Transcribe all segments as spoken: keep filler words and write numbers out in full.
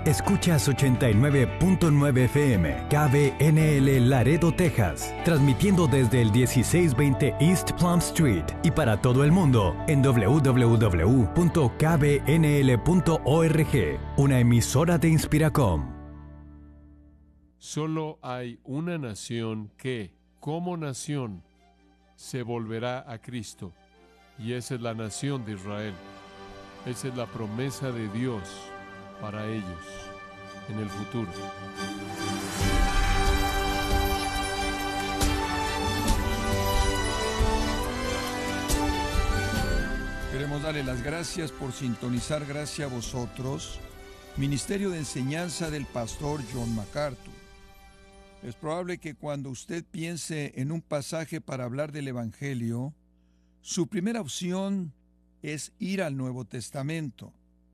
Escuchas ochenta y nueve punto nueve F M, K B N L Laredo, Texas, transmitiendo desde el dieciséis veinte East Plum Street y para todo el mundo en doble u doble u doble u punto k b n l punto org, una emisora de Inspiracom. Solo hay una nación que, como nación, se volverá a Cristo, y esa es la nación de Israel. Esa es la promesa de Dios para ellos en el futuro. Queremos darle las gracias por sintonizar Gracia a Vosotros, Ministerio de Enseñanza del Pastor John MacArthur. Es probable que cuando usted piense en un pasaje para hablar del Evangelio, su primera opción es ir al Nuevo Testamento.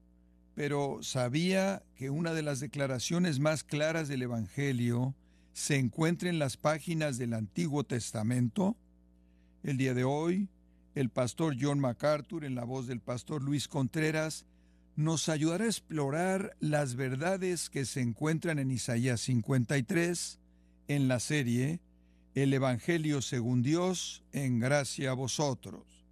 Pero ¿sabía que una de las declaraciones más claras del Evangelio se encuentra en las páginas del Antiguo Testamento? El día de hoy, el pastor John MacArthur, en la voz del pastor Luis Contreras, nos ayudará a explorar las verdades que se encuentran en Isaías cincuenta y tres, en la serie El Evangelio según Dios, en gracia a vosotros.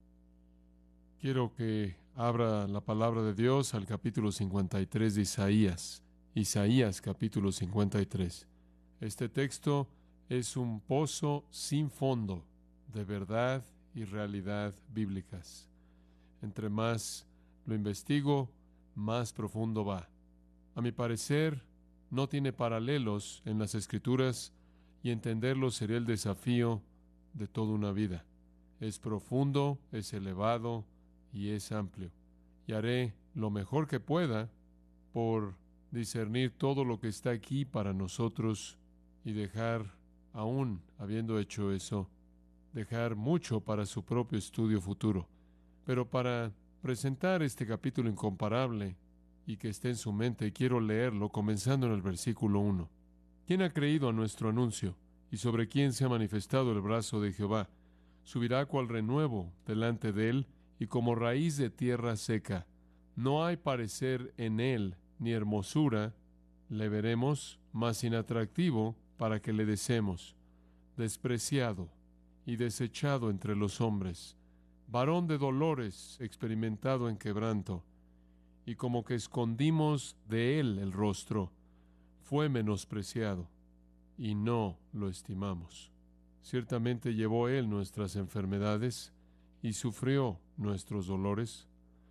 Quiero que abra la palabra de Dios al capítulo cincuenta y tres de Isaías. Isaías capítulo cincuenta y tres. Este texto es un pozo sin fondo de verdad y realidad bíblicas. Entre más lo investigo, más profundo va. A mi parecer, no tiene paralelos en las Escrituras y entenderlo sería el desafío de toda una vida. Es profundo, es elevado y es amplio. Y haré lo mejor que pueda por discernir todo lo que está aquí para nosotros y dejar, aún habiendo hecho eso, dejar mucho para su propio estudio futuro. Pero para presentar este capítulo incomparable y que esté en su mente, quiero leerlo comenzando en el versículo uno. ¿Quién ha creído a nuestro anuncio? ¿Y sobre quién se ha manifestado el brazo de Jehová? Subirá cual renuevo delante de él, y como raíz de tierra seca. No hay parecer en él, ni hermosura, le veremos, mas inatractivo para que le deseemos. Despreciado y desechado entre los hombres, varón de dolores, experimentado en quebranto, y como que escondimos de él el rostro, fue menospreciado, y no lo estimamos. Ciertamente llevó él nuestras enfermedades, y sufrió nuestros dolores,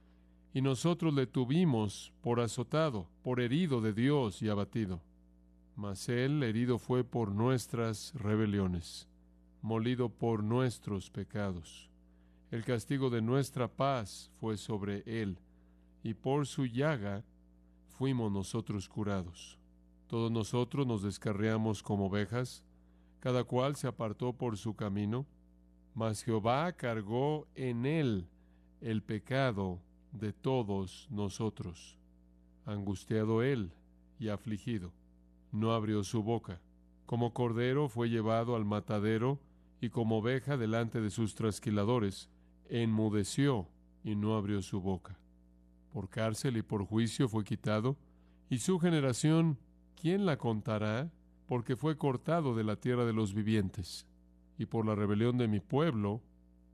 y nosotros le tuvimos por azotado, por herido de Dios y abatido. Mas él herido fue por nuestras rebeliones, molido por nuestros pecados. El castigo de nuestra paz fue sobre él, y por su llaga fuimos nosotros curados. Todos nosotros nos descarriamos como ovejas, cada cual se apartó por su camino, mas Jehová cargó en él el pecado de todos nosotros. Angustiado él y afligido, no abrió su boca. Como cordero fue llevado al matadero, y como oveja delante de sus trasquiladores, enmudeció y no abrió su boca. Por cárcel y por juicio fue quitado, y su generación, ¿quién la contará? Porque fue cortado de la tierra de los vivientes, y por la rebelión de mi pueblo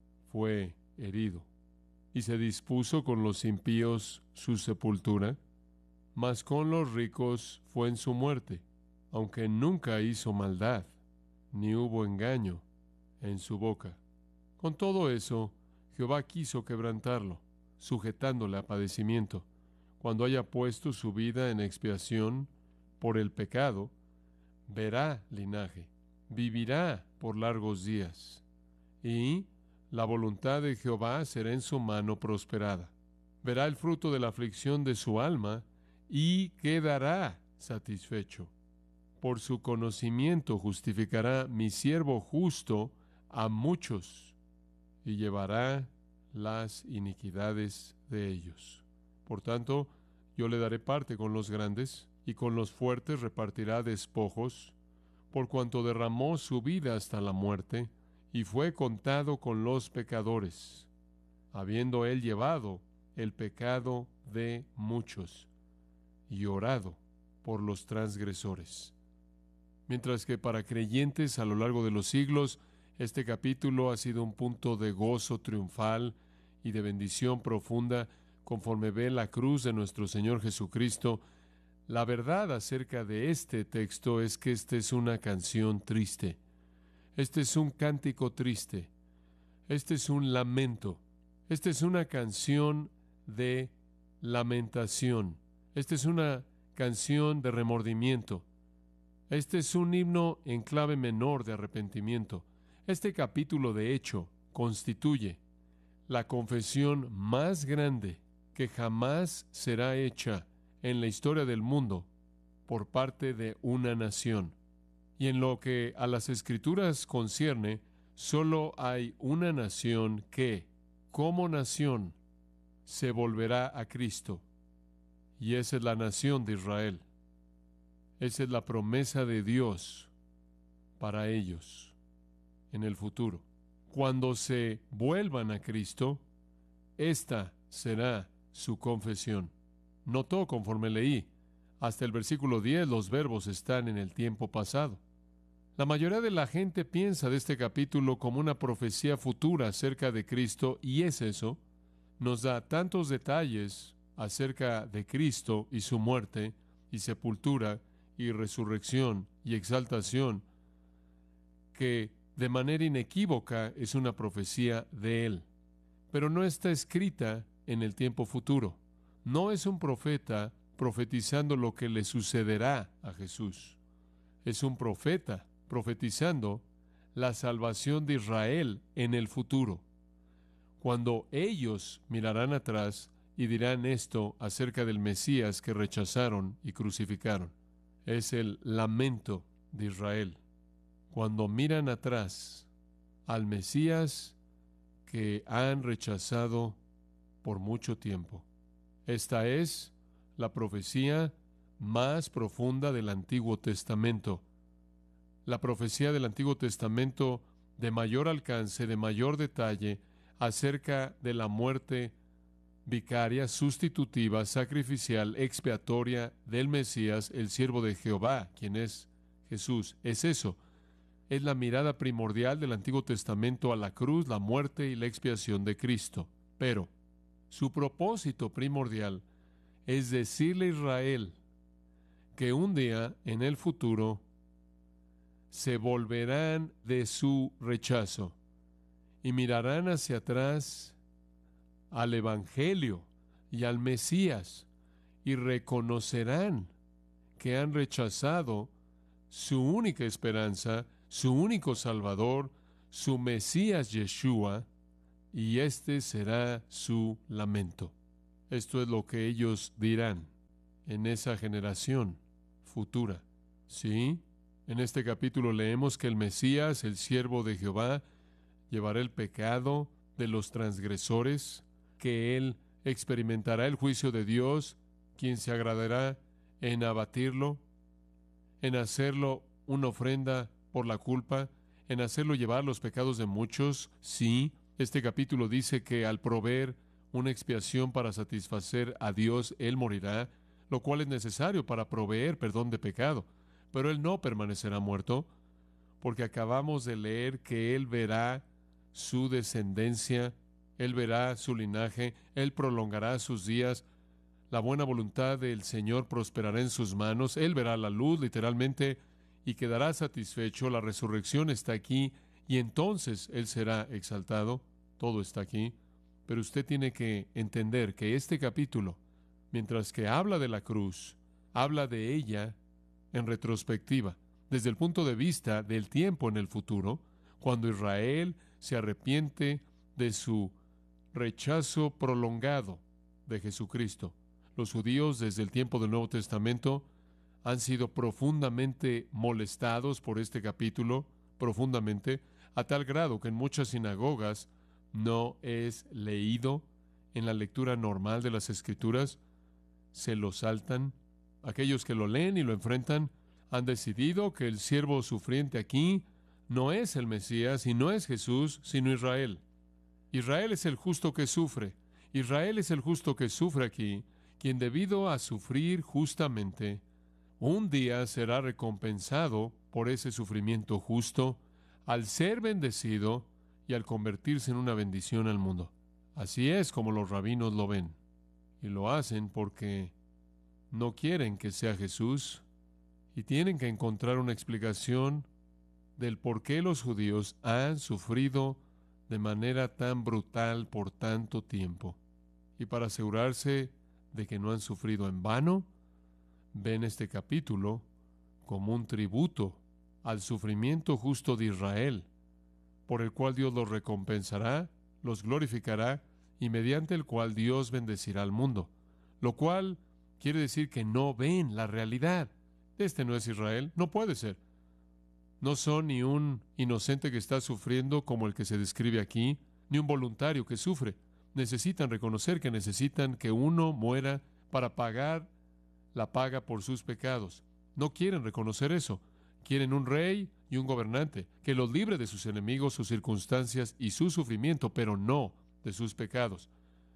fue herido. Y se dispuso con los impíos su sepultura, mas con los ricos fue en su muerte, aunque nunca hizo maldad, ni hubo engaño en su boca. Con todo eso, Jehová quiso quebrantarlo, sujetándole a padecimiento. Cuando haya puesto su vida en expiación por el pecado, verá linaje, vivirá por largos días, y la voluntad de Jehová será en su mano prosperada. Verá el fruto de la aflicción de su alma, y quedará satisfecho. Por su conocimiento justificará mi siervo justo a muchos, y llevará las iniquidades de ellos. Por tanto, yo le daré parte con los grandes, y con los fuertes repartirá despojos, por cuanto derramó su vida hasta la muerte, y fue contado con los pecadores, habiendo él llevado el pecado de muchos, y orado por los transgresores. Mientras que para creyentes a lo largo de los siglos, este capítulo ha sido un punto de gozo triunfal y de bendición profunda conforme ve la cruz de nuestro Señor Jesucristo. La verdad acerca de este texto es que esta es una canción triste. Este es un cántico triste. Este es un lamento. Esta es una canción de lamentación. Esta es una canción de remordimiento. Este es un himno en clave menor de arrepentimiento. Este capítulo, de hecho, constituye la confesión más grande que jamás será hecha en la historia del mundo por parte de una nación. Y en lo que a las Escrituras concierne, solo hay una nación que, como nación, se volverá a Cristo. Y esa es la nación de Israel. Esa es la promesa de Dios para ellos en el futuro. Cuando se vuelvan a Cristo, esta será su confesión. Notó conforme leí, hasta el versículo diez los verbos están en el tiempo pasado. La mayoría de la gente piensa de este capítulo como una profecía futura acerca de Cristo, y es eso. Nos da tantos detalles acerca de Cristo y su muerte y sepultura y resurrección y exaltación, que de manera inequívoca es una profecía de Él. Pero no está escrita en el tiempo futuro. No es un profeta profetizando lo que le sucederá a Jesús. Es un profeta profetizando la salvación de Israel en el futuro. Cuando ellos mirarán atrás y dirán esto acerca del Mesías que rechazaron y crucificaron. Es el lamento de Israel. Cuando miran atrás al Mesías que han rechazado por mucho tiempo. Esta es la profecía más profunda del Antiguo Testamento. La profecía del Antiguo Testamento de mayor alcance, de mayor detalle, acerca de la muerte vicaria, sustitutiva, sacrificial, expiatoria del Mesías, el siervo de Jehová, quien es Jesús. Es eso. Es la mirada primordial del Antiguo Testamento a la cruz, la muerte y la expiación de Cristo. Pero su propósito primordial es decirle a Israel que un día en el futuro se volverán de su rechazo y mirarán hacia atrás al Evangelio y al Mesías y reconocerán que han rechazado su única esperanza, su único Salvador, su Mesías Yeshua, y este será su lamento. Esto es lo que ellos dirán en esa generación futura. ¿Sí? En este capítulo leemos que el Mesías, el siervo de Jehová, llevará el pecado de los transgresores, que Él experimentará el juicio de Dios, quien se agradará en abatirlo, en hacerlo una ofrenda por la culpa, en hacerlo llevar los pecados de muchos. Sí, este capítulo dice que al proveer una expiación para satisfacer a Dios, Él morirá, lo cual es necesario para proveer perdón de pecado. Pero Él no permanecerá muerto, porque acabamos de leer que Él verá su descendencia, Él verá su linaje, Él prolongará sus días, la buena voluntad del Señor prosperará en sus manos, Él verá la luz, literalmente, y quedará satisfecho. La resurrección está aquí, y entonces Él será exaltado. Todo está aquí. Pero usted tiene que entender que este capítulo, mientras que habla de la cruz, habla de ella en retrospectiva, desde el punto de vista del tiempo en el futuro, cuando Israel se arrepiente de su rechazo prolongado de Jesucristo. Los judíos, desde el tiempo del Nuevo Testamento, han sido profundamente molestados por este capítulo, profundamente, a tal grado que en muchas sinagogas no es leído en la lectura normal de las Escrituras, se lo saltan. Aquellos que lo leen y lo enfrentan han decidido que el siervo sufriente aquí no es el Mesías y no es Jesús, sino Israel. Israel es el justo que sufre. Israel es el justo que sufre aquí, quien debido a sufrir justamente un día será recompensado por ese sufrimiento justo al ser bendecido y al convertirse en una bendición al mundo. Así es como los rabinos lo ven. Y lo hacen porque no quieren que sea Jesús y tienen que encontrar una explicación del por qué los judíos han sufrido de manera tan brutal por tanto tiempo. Y para asegurarse de que no han sufrido en vano, ven este capítulo como un tributo al sufrimiento justo de Israel, por el cual Dios los recompensará, los glorificará y mediante el cual Dios bendecirá al mundo, lo cual quiere decir que no ven la realidad. Este no es Israel, no puede ser. No son ni un inocente que está sufriendo como el que se describe aquí, ni un voluntario que sufre. Necesitan reconocer que necesitan que uno muera para pagar la paga por sus pecados. No quieren reconocer eso. Quieren un rey y un gobernante que los libre de sus enemigos, sus circunstancias y su sufrimiento, pero no de sus pecados.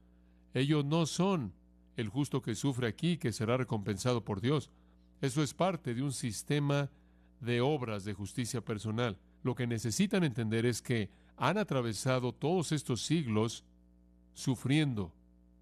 Ellos no son el justo que sufre aquí, que será recompensado por Dios. Eso es parte de un sistema de obras de justicia personal. Lo que necesitan entender es que han atravesado todos estos siglos sufriendo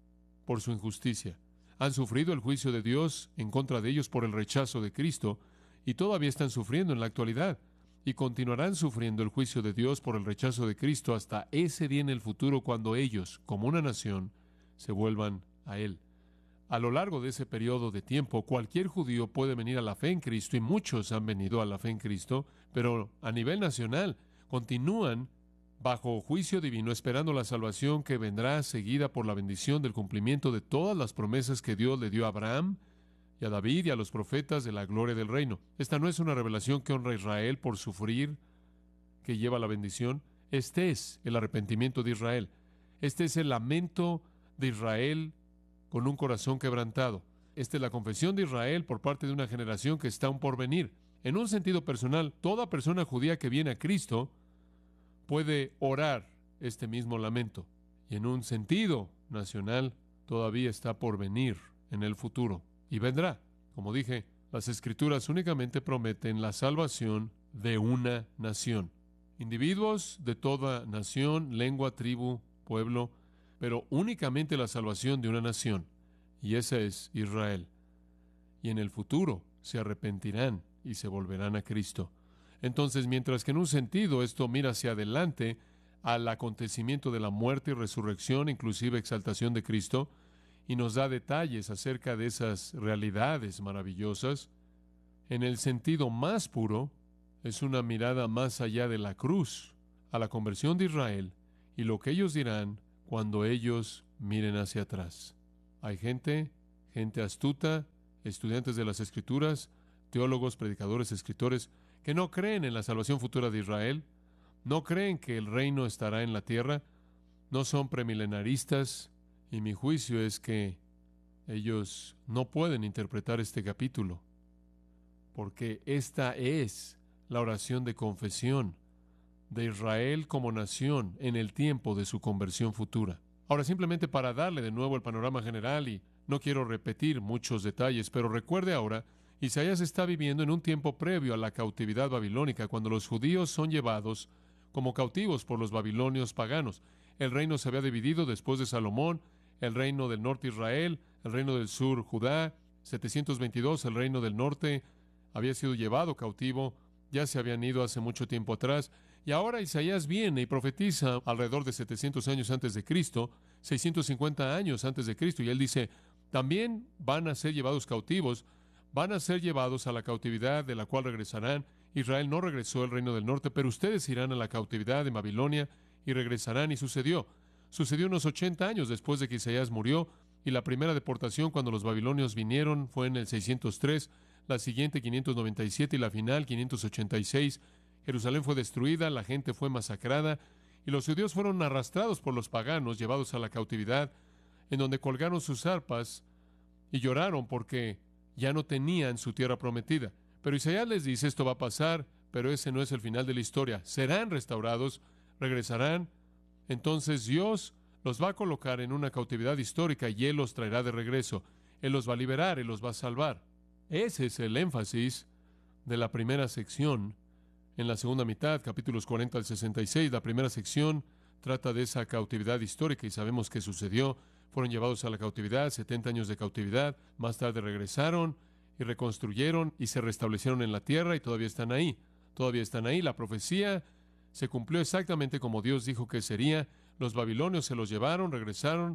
por su injusticia. Han sufrido el juicio de Dios en contra de ellos por el rechazo de Cristo y todavía están sufriendo en la actualidad y continuarán sufriendo el juicio de Dios por el rechazo de Cristo hasta ese día en el futuro cuando ellos, como una nación, se vuelvan a Él. A lo largo de ese periodo de tiempo, cualquier judío puede venir a la fe en Cristo y muchos han venido a la fe en Cristo, pero a nivel nacional continúan bajo juicio divino, esperando la salvación que vendrá seguida por la bendición del cumplimiento de todas las promesas que Dios le dio a Abraham y a David y a los profetas de la gloria del reino. Esta no es una revelación que honra a Israel por sufrir, que lleva la bendición. Este es el arrepentimiento de Israel. Este es el lamento de Israel con un corazón quebrantado. Esta es la confesión de Israel por parte de una generación que está aún por venir. En un sentido personal, toda persona judía que viene a Cristo puede orar este mismo lamento. Y en un sentido nacional, todavía está por venir en el futuro. Y vendrá. Como dije, las Escrituras únicamente prometen la salvación de una nación. Individuos de toda nación, lengua, tribu, pueblo, pero únicamente la salvación de una nación. Y esa es Israel. Y en el futuro se arrepentirán y se volverán a Cristo. Entonces, mientras que en un sentido esto mira hacia adelante al acontecimiento de la muerte y resurrección, inclusive exaltación de Cristo, y nos da detalles acerca de esas realidades maravillosas, en el sentido más puro, es una mirada más allá de la cruz, a la conversión de Israel y lo que ellos dirán cuando ellos miren hacia atrás. Hay gente, gente astuta, estudiantes de las Escrituras, teólogos, predicadores, escritores, que no creen en la salvación futura de Israel, no creen que el reino estará en la tierra, no son premilenaristas, y mi juicio es que ellos no pueden interpretar este capítulo, porque esta es la oración de confesión de Israel como nación en el tiempo de su conversión futura. Ahora, simplemente para darle de nuevo el panorama general, y no quiero repetir muchos detalles, pero recuerde ahora, Isaías está viviendo en un tiempo previo a la cautividad babilónica, cuando los judíos son llevados como cautivos por los babilonios paganos. El reino se había dividido después de Salomón, el reino del norte Israel, el reino del sur Judá. setecientos veintidós, el reino del norte había sido llevado cautivo, ya se habían ido hace mucho tiempo atrás, y ahora Isaías viene y profetiza alrededor de setecientos años antes de Cristo, seiscientos cincuenta años antes de Cristo, y él dice, también van a ser llevados cautivos, van a ser llevados a la cautividad de la cual regresarán. Israel no regresó al reino del norte, pero ustedes irán a la cautividad de Babilonia y regresarán. Y sucedió. Sucedió unos ochenta años después de que Isaías murió, y la primera deportación cuando los babilonios vinieron fue en el seiscientos tres, la siguiente quinientos noventa y siete y la final quinientos ochenta y seis. Jerusalén fue destruida, la gente fue masacrada, y los judíos fueron arrastrados por los paganos, llevados a la cautividad, en donde colgaron sus arpas y lloraron porque ya no tenían su tierra prometida. Pero Isaías les dice, esto va a pasar, pero ese no es el final de la historia. Serán restaurados, regresarán. Entonces Dios los va a colocar en una cautividad histórica y Él los traerá de regreso. Él los va a liberar, Él los va a salvar. Ese es el énfasis de la primera sección. En la segunda mitad, capítulos cuarenta al sesenta y seis, la primera sección trata de esa cautividad histórica y sabemos qué sucedió. Fueron llevados a la cautividad, setenta años de cautividad, más tarde regresaron y reconstruyeron y se restablecieron en la tierra y todavía están ahí. Todavía están ahí. La profecía se cumplió exactamente como Dios dijo que sería. Los babilonios se los llevaron, regresaron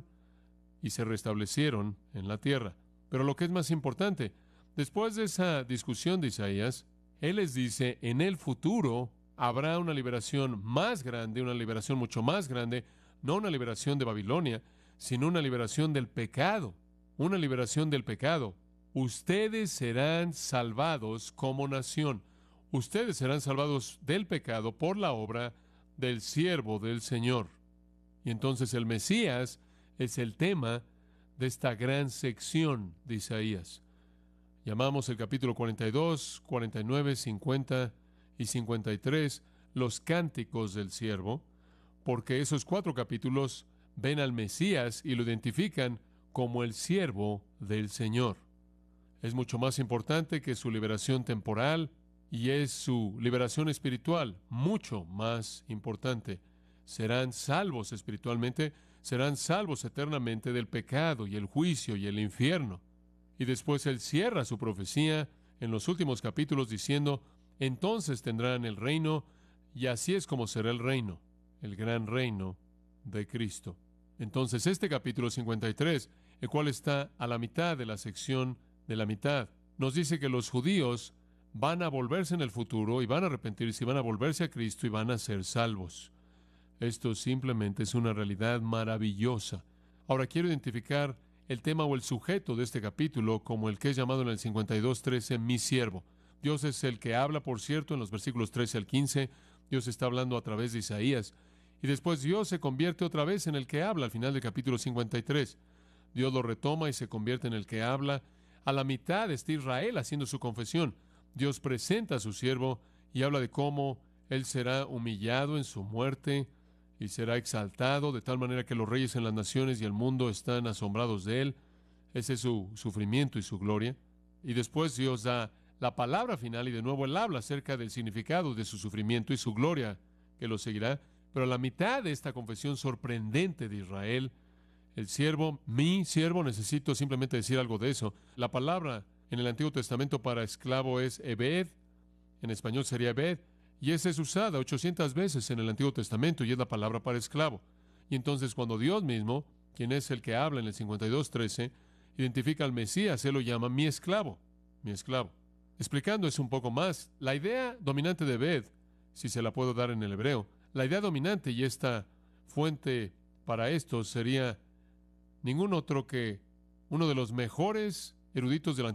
y se restablecieron en la tierra. Pero lo que es más importante, después de esa discusión de Isaías, Él les dice, en el futuro habrá una liberación más grande, una liberación mucho más grande, no una liberación de Babilonia, sino una liberación del pecado, una liberación del pecado. Ustedes serán salvados como nación. Ustedes serán salvados del pecado por la obra del siervo del Señor. Y entonces el Mesías es el tema de esta gran sección de Isaías. Llamamos el capítulo cuarenta y dos, cuarenta y nueve, cincuenta y cincuenta y tres los cánticos del siervo, porque esos cuatro capítulos ven al Mesías y lo identifican como el siervo del Señor. Es mucho más importante que su liberación temporal y es su liberación espiritual, mucho más importante. Serán salvos espiritualmente, serán salvos eternamente del pecado y el juicio y el infierno. Y después él cierra su profecía en los últimos capítulos diciendo, entonces tendrán el reino, y así es como será el reino, el gran reino de Cristo. Entonces este capítulo cincuenta y tres, el cual está a la mitad de la sección de la mitad, nos dice que los judíos van a volverse en el futuro y van a arrepentirse y van a volverse a Cristo y van a ser salvos. Esto simplemente es una realidad maravillosa. Ahora quiero identificar el tema o el sujeto de este capítulo como el que es llamado en el cincuenta y dos trece, mi siervo. Dios es el que habla, por cierto, en los versículos trece al quince. Dios está hablando a través de Isaías. Y después Dios se convierte otra vez en el que habla al final del capítulo cincuenta y tres. Dios lo retoma y se convierte en el que habla. A la mitad está Israel haciendo su confesión. Dios presenta a su siervo y habla de cómo él será humillado en su muerte y será exaltado de tal manera que los reyes en las naciones y el mundo están asombrados de él. Ese es su sufrimiento y su gloria. Y después Dios da la palabra final y de nuevo él habla acerca del significado de su sufrimiento y su gloria que lo seguirá. Pero a la mitad de esta confesión sorprendente de Israel, el siervo, mi siervo, necesito simplemente decir algo de eso. La palabra en el Antiguo Testamento para esclavo es ebed, en español sería ebed, y esa es usada ochocientas veces en el Antiguo Testamento y es la palabra para esclavo. Y entonces cuando Dios mismo, quien es el que habla en el cincuenta y dos trece, identifica al Mesías, él lo llama mi esclavo, mi esclavo. Explicando eso un poco más, la idea dominante de ebed, si se la puedo dar en el hebreo, la idea dominante y esta fuente para esto sería ningún otro que uno de los mejores eruditos del